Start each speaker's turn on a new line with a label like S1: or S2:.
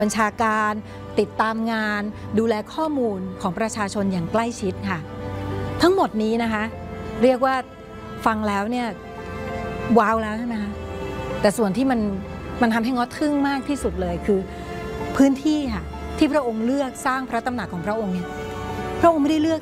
S1: บัญชาการติดตามงานดูแลข้อมูลของประชาชนอย่างใกล้ชิดค่ะทั้งหมดนี้นะคะเรียกว่าฟังแล้วเนี่ยว้าวแล้วใช่ไหมคะแต่ส่วนที่มันทำให้ง้อทึ่งมากที่สุดเลยคือพื้นที่ค่ะที่พระองค์เลือกสร้างพระตำหนักของพระองค์เนี่ยพระองค์ไม่ได้เลือก